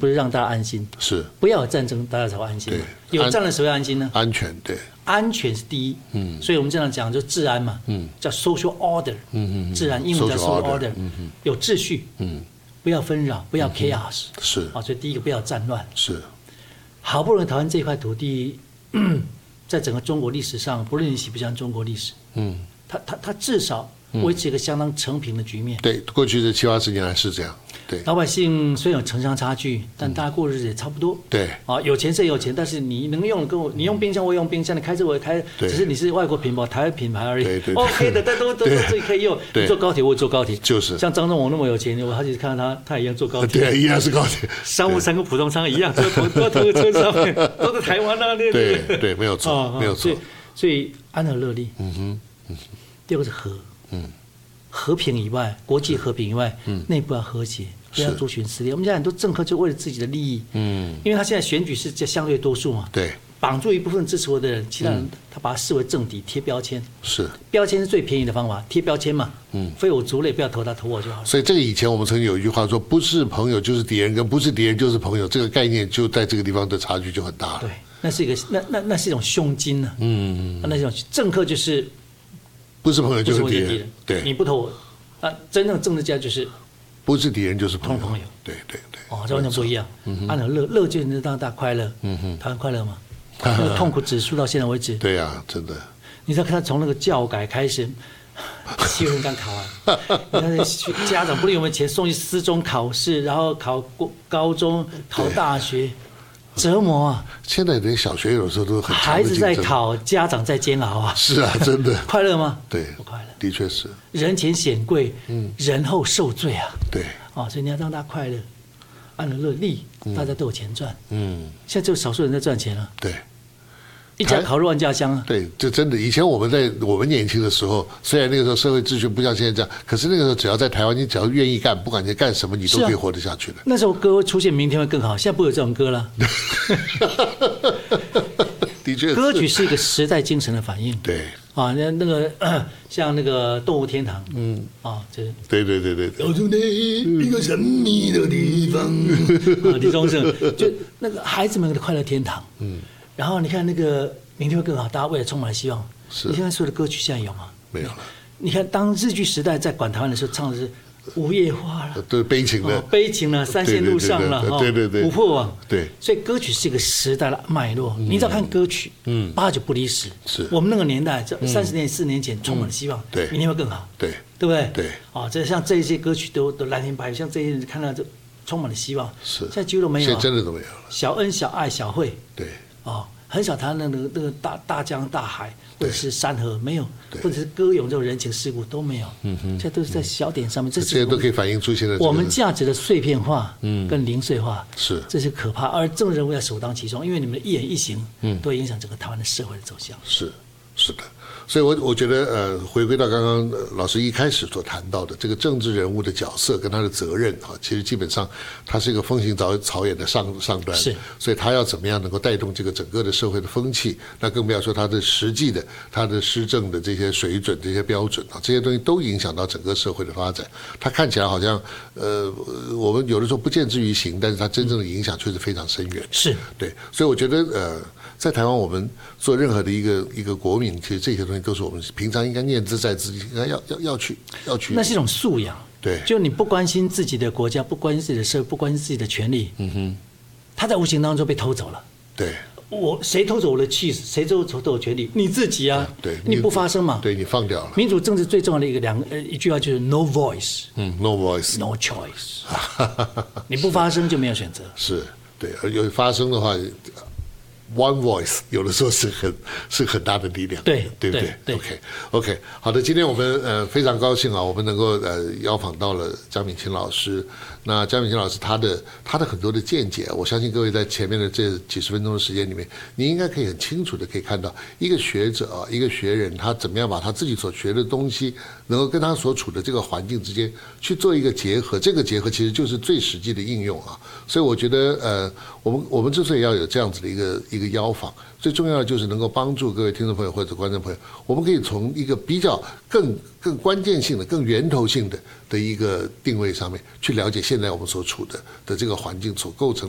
不是让大家安心， 是不要有战争，大家才会安心嘛。有战争谁会安心呢？ 安全，对， 安全是第一。所以我们这样讲就治安嘛，叫 social order，治安英文叫 social order，有秩序，不要纷扰，不要 chaos， 是啊，所以第一个不要战乱。 是， 好不容易台湾这块土地，在整个中国历史上，不论你喜不喜欢中国历史，它至少维持一个相当成平的局面。 对，过去的70-80年来是这样。对， 老百姓虽然有城乡差距，但大家过日子也差不多。 对， 啊，有钱是有钱，但是你能用的跟我，你用冰箱我用冰箱，你开车我也开，只是你是外国品牌、台湾品牌而已。 对 OK 的，但都自己可以用。你坐高铁我也坐高铁， 就是像张忠谋那么有钱，我好几次看到他也一样坐高铁。 对，一样是高铁。 商务舱跟普通舱一样，都同个车上面，都是台湾啊， 对，没有错，没有错。 所以安和乐利。第二个是和，和平以外，国际和平以外，内部要和谐。不要族群撕裂。我们现在很多政客就为了自己的利益，因为他现在选举是相对多数嘛， 对， 绑住一部分支持我的人，其他人他把它视为政敌，贴标签， 是标签是最便宜的方法，贴标签嘛，非我族类，不要投他，投我就好了。 所以这个以前我们曾经有一句话说，不是朋友就是敌人，跟不是敌人就是朋友，这个概念就在这个地方的差距就很大了。 对，那是一个那是一种胸襟呢，那种政客就是不是朋友就是敌人，对， 你不投我，真正政治家就是。 不是敌人就是朋友，对， 哦，这完全不一样。安和乐就是让大家快乐，台湾快乐吗？那个痛苦指数到现在为止， 对呀，真的。 你知道，看从那个教改开始，7月份刚考完，你看家长不论有没有钱送去私中考试，然后考高中、考大学，折磨啊！ 现在连小学有时候都很孩子在考，家长在煎熬啊！ 是啊，真的快乐吗？ 对， 不快乐。 的确是。 人前显贵，人后受罪啊！ 对。 所以你要让大家快乐，安和乐利，大家都有钱赚。现在只有少数人在赚钱了。 对。 一家烤肉万家香啊！ 对，这真的。以前我们年轻的时候，虽然那个时候社会秩序不像现在这样，可是那个时候只要在台湾，你只要愿意干，不管你干什么，你都可以活得下去的。 那时候歌会出现，明天会更好。现在不会有这种歌了。 的确， 歌曲是一个时代精神的反应。 对。 那个像那个动物天堂，这对。 有住在一个神秘的地方，李宗盛就那个孩子们的快乐天堂。然后你看那个明天会更好，大家未来充满了希望。你现在说的歌曲现在有吗？ 没有了。 你看当日据时代在管台湾的时候，唱的是午夜花了， 对，悲情了，三线路上了， 对， 琥珀网， 对。 所以歌曲是一个时代的脉络，你只要看歌曲，8九不离十。 是我们那个年代，这30年、4年前充满了希望， 对， 明天会更好， 对不对？ 对。 这像这些歌曲都蓝天白云，像这些看到就充满了希望。 是。 现在几乎都没有， 现在真的都没有了。 小恩、小爱、小慧， 对。 很少谈那个大江大海，或者是山河没有，或者是歌咏这种人情世故都没有。这些都是在小点上面， 这些都可以反映出现在我们价值的碎片化，跟零碎化， 是这是可怕。而政治人物要首当其冲，因为你们的一言一行，都会影响整个台湾的社会的走向。 是的。所以我觉得回归到刚刚老师一开始所谈到的这个政治人物的角色跟他的责任其实基本上他是一个风行草野的上端， 是， 所以他要怎么样能够带动这个整个的社会的风气，那更不要说他的实际的他的施政的这些水准、这些标准这些东西都影响到整个社会的发展。他看起来好像我们有的时候不见之于行，但是他真正的影响却是非常深远。 是， 对，所以我觉得在台湾我们做任何的一个国民，其实这些东西都是我们平常应该念兹在兹，应该要去。 那是一种素养。 对， 就你不关心自己的国家，不关心自己的社会，不关心自己的权利，他在无形当中被偷走了。 对， 谁偷走我的气势？谁偷走我权利？你自己啊！ 对， 你不发声嘛？ 对，你放掉了。 民主政治最重要的一句话就是 no voice，no voice，no choice。你不发声就没有选择。 是，对，而有发声的话。One voice 有的时候是很大的力量， 对不对 ？OK， 好的，今天我们非常高兴我们能够邀访到了江敏清老师。那江敏清老师他的很多的见解，我相信各位在前面的这几十分钟的时间里面，你应该可以很清楚的可以看到一个学者一个学人他怎么样把他自己所学的东西，能够跟他所处的这个环境之间去做一个结合，这个结合其实就是最实际的应用所以我觉得我们之所以要有这样子的一个邀访，最重要的就是能够帮助各位听众朋友或者观众朋友，我们可以从一个比较更关键性的、更源头性的一个定位上面去了解现在我们所处的这个环境所构成